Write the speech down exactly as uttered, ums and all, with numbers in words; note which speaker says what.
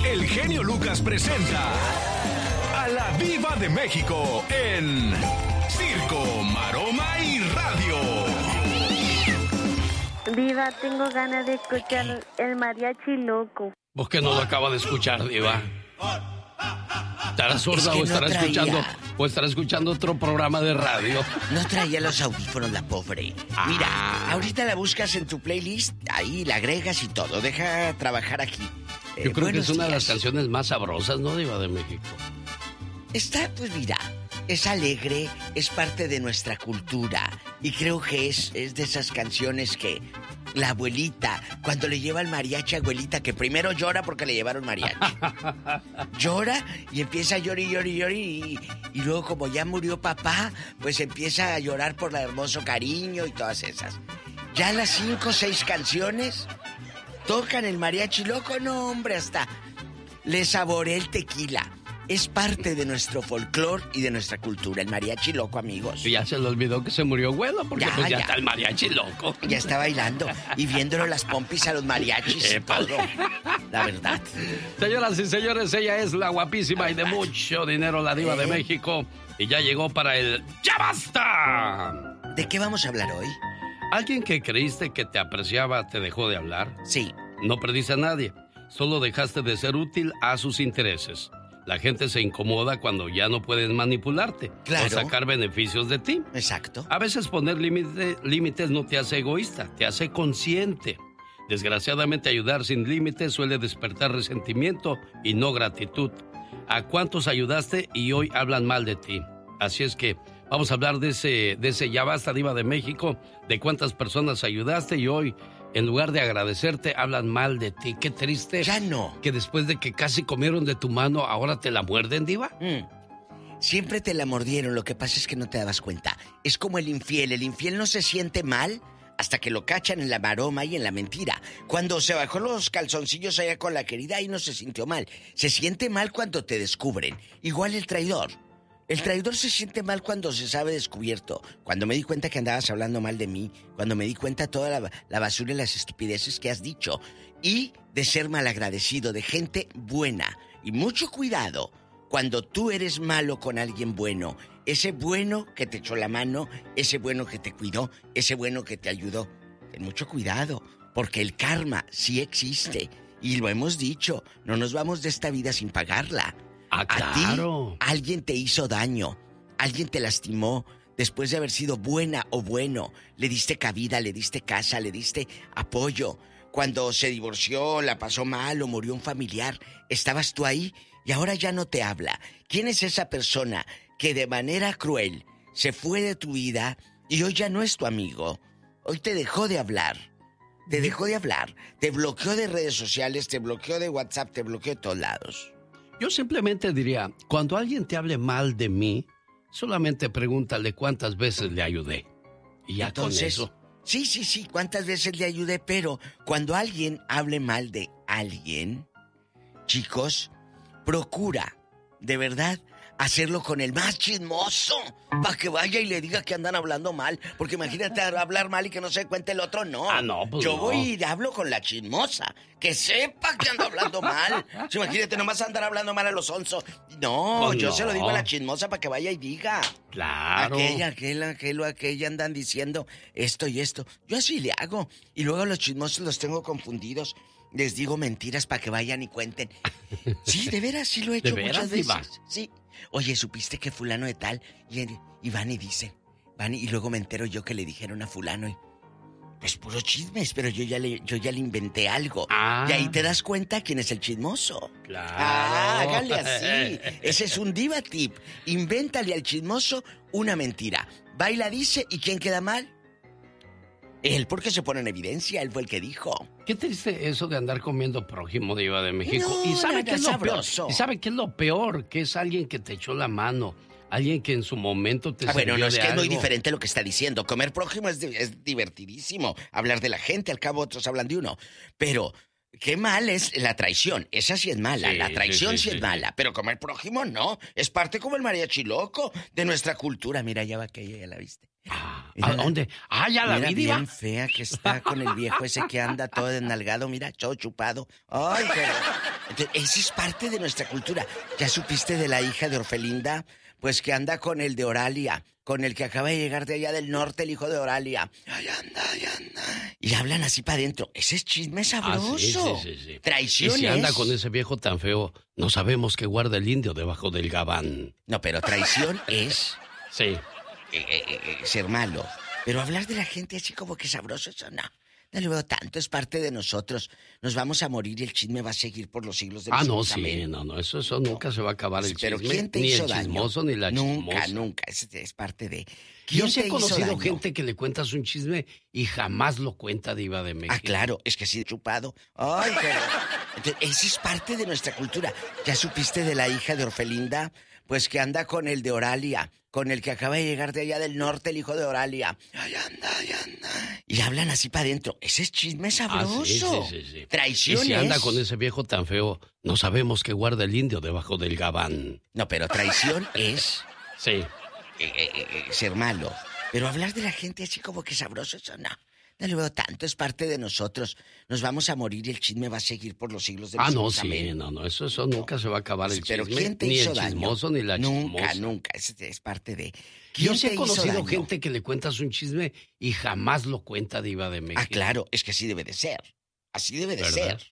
Speaker 1: el genio Lucas presenta a la Diva de México en Circo, Maroma y Radio.
Speaker 2: Diva, tengo ganas de escuchar el mariachi loco.
Speaker 3: ¿Vos que no lo acaba de escuchar, Diva? ¿Estará sorda
Speaker 4: es que
Speaker 3: o estará
Speaker 4: no
Speaker 3: escuchando o estará escuchando otro programa de radio?
Speaker 4: No traía los audífonos la pobre.
Speaker 3: Ah.
Speaker 4: Mira, ahorita la buscas en tu playlist, ahí la agregas y todo. Deja trabajar aquí. Eh,
Speaker 3: Yo creo que es
Speaker 4: buenos
Speaker 3: una de las
Speaker 4: días.
Speaker 3: canciones más sabrosas, ¿no, Diva de México?
Speaker 4: Está, pues mira, es alegre, es parte de nuestra cultura. Y creo que es, es de esas canciones que la abuelita, cuando le lleva el mariachi a abuelita, que primero llora porque le llevaron mariachi. Llora y empieza a llorar y llorar y llorar. Y, y luego, como ya murió papá, pues empieza a llorar por el hermoso cariño y todas esas. Ya las cinco o seis canciones tocan el mariachi loco, no, hombre, hasta le saboreé el tequila. Es parte de nuestro folclore y de nuestra cultura, el mariachi loco, amigos.
Speaker 3: Y ya se le olvidó que se murió abuelo, porque
Speaker 4: Ya,
Speaker 3: pues ya,
Speaker 4: ya.
Speaker 3: está el mariachi loco.
Speaker 4: Ya está bailando y viéndolo las pompis a los mariachis y todo. La verdad.
Speaker 3: Señoras y señores, ella es la guapísima y de mucho dinero, la Diva
Speaker 4: ¿Eh?
Speaker 3: de México. Y ya llegó para el ¡Ya basta!
Speaker 4: ¿De qué vamos a hablar hoy?
Speaker 3: ¿Alguien que creíste que te apreciaba te dejó de hablar?
Speaker 4: Sí.
Speaker 3: No perdiste a nadie, solo dejaste de ser útil a sus intereses. La gente se incomoda cuando ya no pueden manipularte
Speaker 4: Claro.
Speaker 3: o sacar beneficios de ti.
Speaker 4: Exacto.
Speaker 3: A veces poner límite- límites no te hace egoísta, te hace consciente. Desgraciadamente, ayudar sin límites suele despertar resentimiento y no gratitud. ¿A cuántos ayudaste y hoy hablan mal de ti? Así es que vamos a hablar de ese, de ese Ya Basta, Diva de México, de cuántas personas ayudaste y hoy, en lugar de agradecerte, hablan mal de ti. Qué triste.
Speaker 4: Ya no.
Speaker 3: Que después de que casi comieron de tu mano, ahora te la muerden, Diva.
Speaker 4: Mm. Siempre te la mordieron, lo que pasa es que no te dabas cuenta. Es como el infiel, el infiel no se siente mal hasta que lo cachan en la maroma y en la mentira. Cuando se bajó los calzoncillos allá con la querida, ahí no se sintió mal. Se siente mal cuando te descubren. Igual el traidor. El traidor se siente mal cuando se sabe descubierto. Cuando me di cuenta que andabas hablando mal de mí. Cuando me di cuenta toda la, la basura y las estupideces que has dicho. Y de ser malagradecido, de gente buena. Y mucho cuidado cuando tú eres malo con alguien bueno. Ese bueno que te echó la mano, ese bueno que te cuidó, ese bueno que te ayudó. Ten mucho cuidado, porque el karma sí existe. Y lo hemos dicho, no nos vamos de esta vida sin pagarla.
Speaker 3: Ah, claro.
Speaker 4: A ti, alguien te hizo daño, alguien te lastimó, después de haber sido buena o bueno, le diste cabida, le diste casa, le diste apoyo. Cuando se divorció, la pasó mal o murió un familiar, estabas tú ahí y ahora ya no te habla. ¿Quién es esa persona que de manera cruel se fue de tu vida y hoy ya no es tu amigo? Hoy te dejó de hablar. Te dejó de hablar. Te bloqueó de redes sociales, te bloqueó de WhatsApp, te bloqueó de todos lados.
Speaker 3: Yo simplemente diría, cuando alguien te hable mal de mí, solamente pregúntale cuántas veces le ayudé. Y ya
Speaker 4: Entonces,
Speaker 3: con eso.
Speaker 4: sí, sí, sí, cuántas veces le ayudé, pero cuando alguien hable mal de alguien, chicos, procura, de verdad, hacerlo con el más chismoso, para que vaya y le diga que andan hablando mal, porque imagínate hablar mal y que no se cuente el otro, no.
Speaker 3: Ah, no, pues
Speaker 4: Yo
Speaker 3: no.
Speaker 4: voy y hablo con la chismosa, que sepa que ando hablando mal. Sí, imagínate nomás andar hablando mal a los onzos. No,
Speaker 3: Pues
Speaker 4: yo
Speaker 3: no.
Speaker 4: se lo digo a la chismosa para que vaya y diga.
Speaker 3: Claro.
Speaker 4: Aquella, aquella, aquella, aquella andan diciendo esto y esto. Yo así le hago. Y luego a los chismosos los tengo confundidos. Les digo mentiras para que vayan y cuenten. Sí, de veras, sí lo he hecho
Speaker 3: ¿De veras,
Speaker 4: muchas
Speaker 3: Diva?
Speaker 4: veces. Sí. Oye, ¿supiste que fulano de tal? Y, y van y dicen. Van y, y luego me entero yo que le dijeron a fulano y... Pues puro chismes, pero yo ya le, yo ya le inventé algo.
Speaker 3: Ah.
Speaker 4: Y ahí te das cuenta quién es el chismoso.
Speaker 3: Claro.
Speaker 4: Ah, hágale así. Ese es un diva tip. Invéntale al chismoso una mentira. Va y la dice, ¿y quién queda mal? Él, porque se pone en evidencia, él fue el que dijo.
Speaker 3: Qué triste eso de andar comiendo prójimo, Diva de México.
Speaker 4: No,
Speaker 3: ¿Y sabe
Speaker 4: no,
Speaker 3: qué es lo peor?
Speaker 4: sabroso.
Speaker 3: ¿Y sabe qué es lo peor? Que es alguien que te echó la mano. Alguien que en su momento te
Speaker 4: Ah, bueno,
Speaker 3: sirvió
Speaker 4: no, es
Speaker 3: de
Speaker 4: que es muy
Speaker 3: algo.
Speaker 4: diferente lo que está diciendo. Comer prójimo es, di- es divertidísimo. Hablar de la gente, al cabo otros hablan de uno. Pero qué mal es la traición. Esa sí es mala.
Speaker 3: Sí,
Speaker 4: la traición
Speaker 3: sí,
Speaker 4: sí,
Speaker 3: sí,
Speaker 4: es
Speaker 3: sí,
Speaker 4: mala. Pero comer prójimo no. Es parte como el mariachi loco de nuestra cultura. Mira, ya va aquella, ya la viste.
Speaker 3: Ah, ¿a dónde? Ah, ya la
Speaker 4: mira
Speaker 3: vi,
Speaker 4: bien
Speaker 3: Diva.
Speaker 4: fea que está con el viejo ese que anda todo desnalgado, mira, todo chupado. Ay, pero... Entonces, esa es parte de nuestra cultura. ¿Ya supiste de la hija de Orfelinda? Pues que anda con el de Oralia, con el que acaba de llegar de allá del norte, el hijo de Oralia. Ay, anda, ay, anda. Y hablan así para adentro. Ese es chisme sabroso.
Speaker 3: Ah, sí, sí, sí, sí.
Speaker 4: Traiciones.
Speaker 3: Y si anda con ese viejo tan feo, no sabemos qué guarda el indio debajo del gabán.
Speaker 4: No, pero traición es...
Speaker 3: Sí.
Speaker 4: Eh, eh, eh, ser malo. Pero hablar de la gente así como que sabroso, eso no. No le veo tanto, es parte de nosotros. Nos vamos a morir y el chisme va a seguir por los siglos de los
Speaker 3: Ah, no,
Speaker 4: siglos.
Speaker 3: sí,
Speaker 4: Amén.
Speaker 3: no, no, eso, eso nunca se va a acabar el
Speaker 4: Pero
Speaker 3: chisme.
Speaker 4: ¿quién te
Speaker 3: ni
Speaker 4: hizo
Speaker 3: el
Speaker 4: daño?
Speaker 3: chismoso ni la
Speaker 4: Nunca,
Speaker 3: chismosa.
Speaker 4: nunca, es, es parte de...
Speaker 3: Yo
Speaker 4: ¿Quién
Speaker 3: sí he
Speaker 4: te hizo
Speaker 3: conocido
Speaker 4: daño?
Speaker 3: gente que le cuentas un chisme y jamás lo cuenta, Diva de México.
Speaker 4: Ah, claro, es que así de chupado. Ay, pero... Entonces, esa es parte de nuestra cultura. ¿Ya supiste de la hija de Orfelinda? Pues que anda con el de Oralia, con el que acaba de llegar de allá del norte, el hijo de Oralia. Ay, anda, ay, anda. Y hablan así para adentro. Ese es chisme sabroso.
Speaker 3: Ah, sí, sí, sí, sí.
Speaker 4: Traiciones.
Speaker 3: Y si anda con ese viejo tan feo, no sabemos qué guarda el indio debajo del gabán.
Speaker 4: No, pero traición es...
Speaker 3: Sí.
Speaker 4: Eh, eh, eh, ser malo. Pero hablar de la gente así como que sabroso, eso no. No le veo tanto, es parte de nosotros. Nos vamos a morir y el chisme va a seguir por los siglos de los
Speaker 3: Ah, no,
Speaker 4: siglos.
Speaker 3: sí,
Speaker 4: Amén.
Speaker 3: no, no, eso, eso nunca se va a acabar el
Speaker 4: Pero
Speaker 3: chisme.
Speaker 4: ¿quién te
Speaker 3: ni
Speaker 4: hizo
Speaker 3: el
Speaker 4: daño?
Speaker 3: chismoso ni la
Speaker 4: Nunca,
Speaker 3: chismosa.
Speaker 4: nunca, es, es parte de...
Speaker 3: Yo sí
Speaker 4: te
Speaker 3: he
Speaker 4: hizo
Speaker 3: conocido
Speaker 4: daño?
Speaker 3: gente que le cuentas un chisme y jamás lo cuenta, Diva de México.
Speaker 4: Ah, claro, es que así debe de ser. Así debe de
Speaker 3: ¿Verdad?
Speaker 4: ser.